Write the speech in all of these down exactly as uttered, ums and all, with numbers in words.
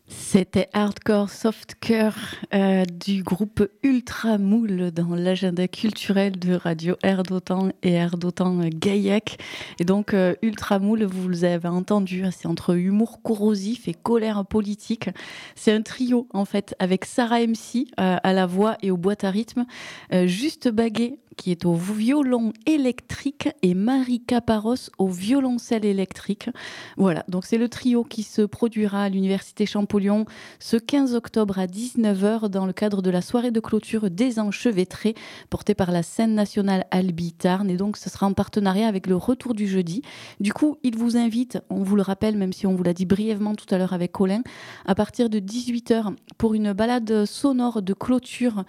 C'était Hardcore Softcore euh, du groupe Ultramoule dans l'agenda culturel de Radio Air d'Otan et Air d'Otan euh, Gaillac. Et donc euh, Ultramoule, vous l'avez entendu, hein, c'est entre humour corrosif et colère politique. C'est un trio en fait avec Sarah M C euh, à la voix et aux boîtes à rythme, euh, Juste Baguet qui est au violon électrique et Marie Caparros au violoncelle électrique. Voilà, donc c'est le trio qui se produira à l'Université Champollion ce quinze octobre à dix-neuf heures dans le cadre de la soirée de clôture des Enchevêtrés portée par la scène nationale Albi Tarn. Et donc ce sera en partenariat avec le Retour du Jeudi. Du coup, il vous invite, on vous le rappelle, même si on vous l'a dit brièvement tout à l'heure avec Colin, à partir de dix-huit heures pour une balade sonore de clôture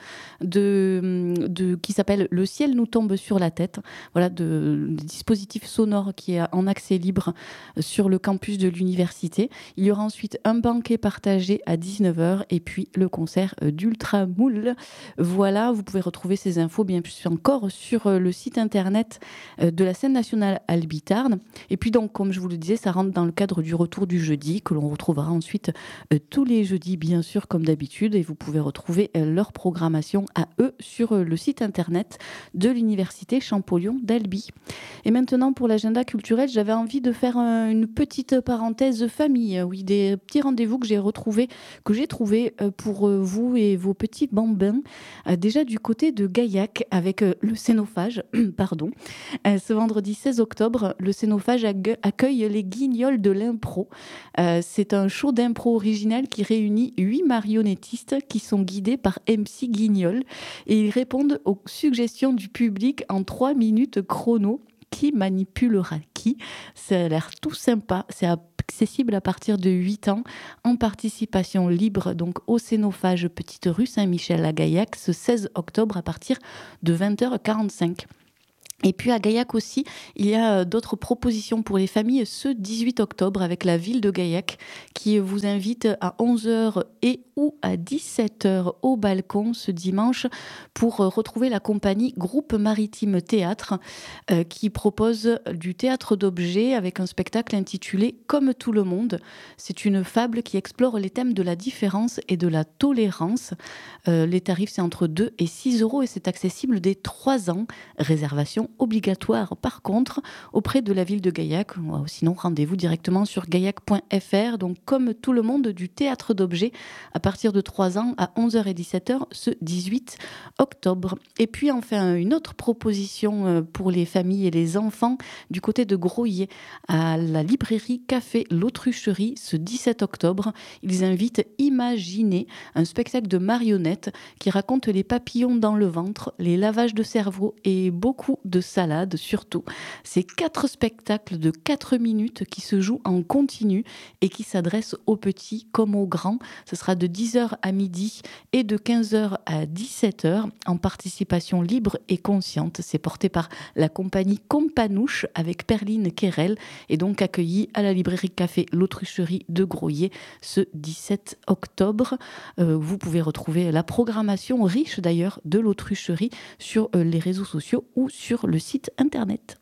de, de, qui s'appelle Le ciel nous tombe sur la tête. Voilà, de, de dispositif sonore qui est en accès libre sur le campus de l'université. Il y aura ensuite un banquet partagé à dix-neuf heures et puis le concert d'Ultramoule. Voilà, vous pouvez retrouver ces infos bien plus encore sur le site internet de la scène nationale Albi Tarn. Et puis donc, comme je vous le disais, ça rentre dans le cadre du Retour du Jeudi que l'on retrouvera ensuite tous les jeudis, bien sûr, comme d'habitude. Et vous pouvez retrouver leur programmation à eux sur le site internet de l'université Champollion d'Albi. Et maintenant, pour l'agenda culturel, j'avais envie de faire un, une petite parenthèse famille. Oui, des petits rendez-vous que j'ai retrouvés, que j'ai trouvés pour vous et vos petits bambins. Déjà du côté de Gaillac avec le Cénophage, pardon. Ce vendredi seize octobre, le Cénophage accueille les Guignols de l'impro. C'est un show d'impro original qui réunit huit marionnettistes qui sont guidés par M C Guignol et ils répondent aux suggestions du public en trois minutes chrono. Qui manipulera qui? Ça a l'air tout sympa. C'est accessible à partir de huit ans en participation libre donc au Cénophage Petite Rue Saint-Michel à Gaillac ce seize octobre à partir de vingt heures quarante-cinq. Et puis à Gaillac aussi, il y a d'autres propositions pour les familles ce dix-huit octobre avec la ville de Gaillac qui vous invite à onze heures et ou à dix-sept heures au balcon ce dimanche pour retrouver la compagnie Groupe Maritime Théâtre euh, qui propose du théâtre d'objets avec un spectacle intitulé Comme tout le monde. C'est une fable qui explore les thèmes de la différence et de la tolérance. Euh, les tarifs c'est entre deux et six euros et c'est accessible dès trois ans. Réservation obligatoire par contre auprès de la ville de Gaillac. Sinon, rendez-vous directement sur gaillac point f r. Donc, comme tout le monde, du théâtre d'objets à partir de trois ans à onze heures et dix-sept heures ce dix-huit octobre. Et puis, enfin, une autre proposition pour les familles et les enfants du côté de Groyer à la librairie Café L'Autrucherie ce dix-sept octobre. Ils invitent Imaginer, un spectacle de marionnettes qui raconte les papillons dans le ventre, les lavages de cerveau et beaucoup de salade surtout. C'est quatre spectacles de quatre minutes qui se jouent en continu et qui s'adressent aux petits comme aux grands. Ce sera de dix heures à midi et de quinze heures à dix-sept heures en participation libre et consciente. C'est porté par la compagnie Companouche avec Perline Querel et donc accueilli à la librairie Café L'Autrucherie de Groyer ce dix-sept octobre. Euh, vous pouvez retrouver la programmation riche d'ailleurs de l'Autrucherie sur euh, les réseaux sociaux ou sur le site internet.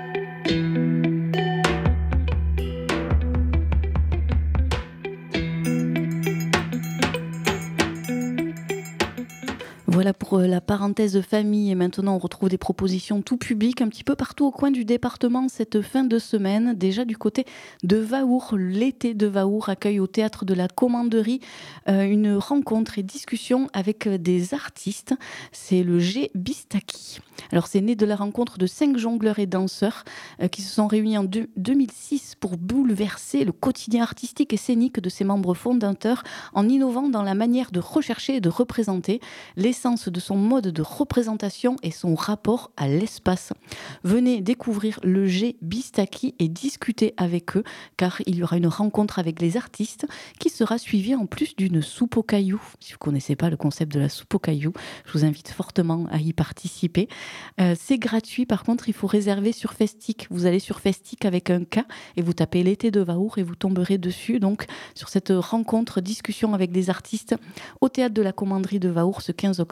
Voilà pour la parenthèse famille. Et maintenant, on retrouve des propositions tout public un petit peu partout au coin du département cette fin de semaine. Déjà du côté de Vaour, l'été de Vaour accueille au théâtre de la Commanderie euh, une rencontre et discussion avec des artistes. C'est le G Bistaki. Alors, c'est né de la rencontre de cinq jongleurs et danseurs euh, qui se sont réunis en deux, deux mille six pour bouleverser le quotidien artistique et scénique de ses membres fondateurs en innovant dans la manière de rechercher et de représenter les de son mode de représentation et son rapport à l'espace. Venez découvrir le G Bistaki et discuter avec eux car il y aura une rencontre avec les artistes qui sera suivie en plus d'une soupe aux cailloux. Si vous ne connaissez pas le concept de la soupe aux cailloux, je vous invite fortement à y participer. Euh, c'est gratuit, par contre il faut réserver sur Festic. Vous allez sur Festic avec un K et vous tapez l'été de Vaour et vous tomberez dessus donc sur cette rencontre, discussion avec des artistes au théâtre de la Commanderie de Vaour ce quinze octobre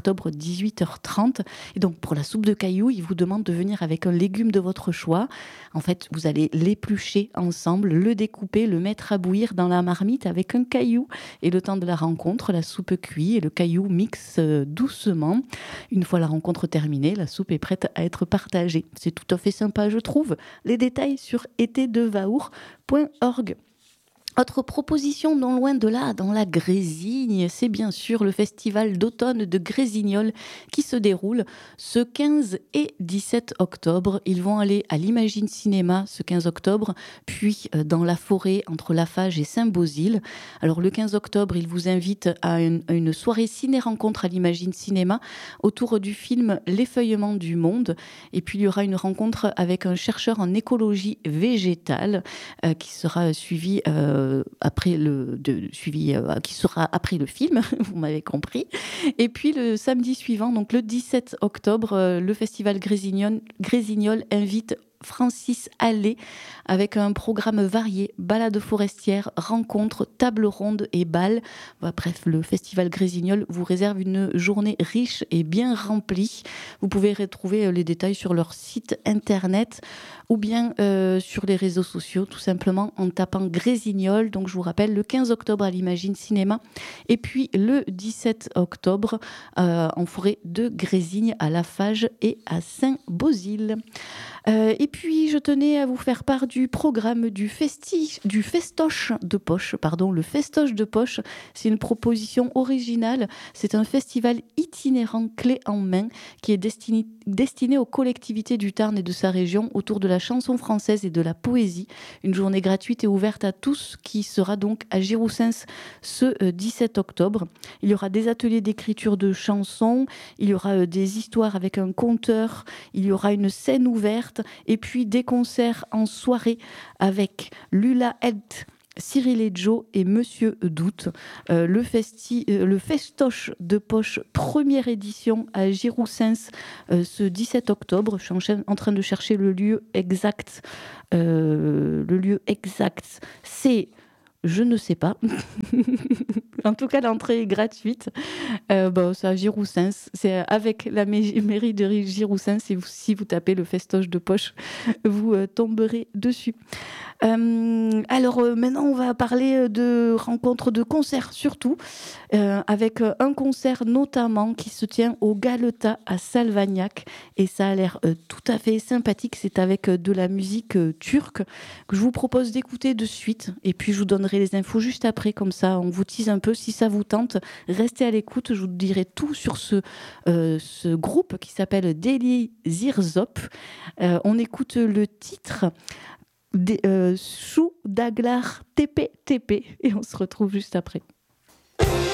octobre, dix-huit heures trente. Et donc, pour la soupe de cailloux, il vous demande de venir avec un légume de votre choix. En fait, vous allez l'éplucher ensemble, le découper, le mettre à bouillir dans la marmite avec un caillou. Et le temps de la rencontre, la soupe cuit et le caillou mixe euh, doucement. Une fois la rencontre terminée, la soupe est prête à être partagée. C'est tout à fait sympa, je trouve. Les détails sur été de vaour point org. Autre proposition non loin de là, dans la Grésigne, c'est bien sûr le festival d'automne de Grésignol qui se déroule ce quinze et dix-sept octobre. Ils vont aller à l'Imagine Cinéma ce quinze octobre, puis dans la forêt entre Lafage et Saint-Beauzile. Alors le quinze octobre, ils vous invitent à une, à une soirée ciné-rencontre à l'Imagine Cinéma autour du film L'effeuillement du monde. Et puis il y aura une rencontre avec un chercheur en écologie végétale euh, qui sera suivi euh, après le de, suivi euh, qui sera après le film, vous m'avez compris. Et puis le samedi suivant, donc le dix-sept octobre, euh, le festival Grésignol, Grésignol invite Francis Allais avec un programme varié, balades forestières, rencontres, tables rondes et bals. Bref, le festival Grésignol vous réserve une journée riche et bien remplie. Vous pouvez retrouver les détails sur leur site internet ou bien euh, sur les réseaux sociaux, tout simplement en tapant Grésignol. Donc je vous rappelle, le quinze octobre à l'Imagine Cinéma et puis le dix-sept octobre euh, en forêt de Grésigne à Lafage et à Saint-Beauzile. Euh, et puis, je tenais à vous faire part du programme du, festi- du festoche de poche. Pardon, le festoche de poche, c'est une proposition originale. C'est un festival itinérant clé en main qui est destiné, destiné aux collectivités du Tarn et de sa région autour de la chanson française et de la poésie. Une journée gratuite et ouverte à tous qui sera donc à Giroussens ce euh, dix-sept octobre. Il y aura des ateliers d'écriture de chansons, il y aura euh, des histoires avec un conteur, il y aura une scène ouverte et puis des concerts en soirée avec Lula Helt, Cyril et Joe et Monsieur Doute. Euh, le, festi- euh, le festoche de poche première édition à Giroussens euh, ce dix-sept octobre. Je suis en, chaîne, en train de chercher le lieu exact. Euh, le lieu exact, c'est... Je ne sais pas. En tout cas, l'entrée est gratuite. Euh, bon, c'est à Giroussens. C'est avec la mairie de Giroussens. Si vous, si vous tapez le festoche de poche, vous euh, tomberez dessus. Euh, alors euh, maintenant, on va parler de rencontres de concerts surtout, euh, avec euh, un concert notamment qui se tient au Galetas à Salvagnac. Et ça a l'air euh, tout à fait sympathique. C'est avec euh, de la musique euh, turque que je vous propose d'écouter de suite. Et puis, je vous donnerai les infos juste après. Comme ça, on vous tease un peu. Si ça vous tente, restez à l'écoute. Je vous dirai tout sur ce, euh, ce groupe qui s'appelle Deli Zirzop. Euh, on écoute le titre des, euh, Chou Daglar T P T P et on se retrouve juste après.